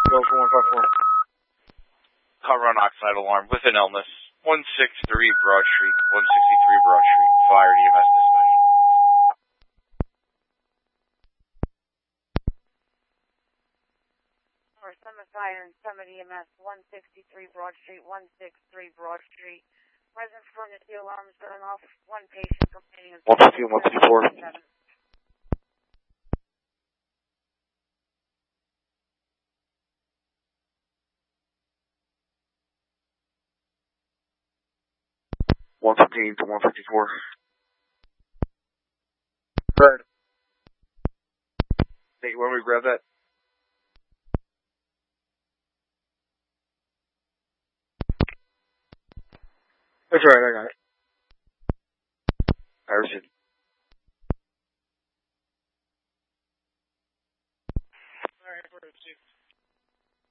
Local 154. Carbon monoxide alarm with an illness. 163 Broad Street. 163 Broad Street. Fire and EMS dispatch. Summit Fire and Summit EMS, 163 Broad Street, 163 Broad Street. Present front of the alarm is going off. One patient complaining of 150 and 154. 115 to 154. Good. Hey, when we grab that? That's right, I got it. I received. Alright, we're received.